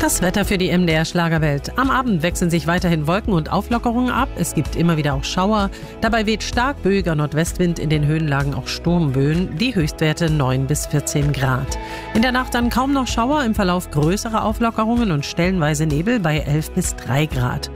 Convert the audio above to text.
Das Wetter für die MDR Schlagerwelt. Am Abend wechseln sich weiterhin Wolken und Auflockerungen ab. Es gibt immer wieder auch Schauer. Dabei weht stark böiger Nordwestwind, in den Höhenlagen auch Sturmböen. Die Höchstwerte 9 bis 14 Grad. In der Nacht dann kaum noch Schauer, im Verlauf größere Auflockerungen und stellenweise Nebel bei 11 bis 3 Grad.